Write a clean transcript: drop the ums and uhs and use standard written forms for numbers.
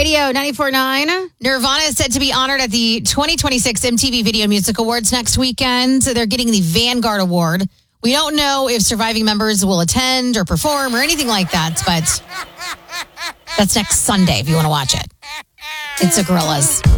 Radio 94.9. Nirvana is set to be honored at the 2026 MTV Video Music Awards next weekend. They're getting the Vanguard Award. We don't know if surviving members will attend or perform or anything like that, but that's next Sunday if you want to watch it. It's the Gorillaz.